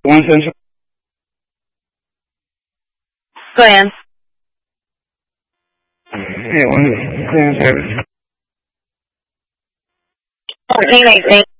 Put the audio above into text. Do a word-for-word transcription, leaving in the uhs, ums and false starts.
王先生。 对呀。 哎，王先生。 哦，那个那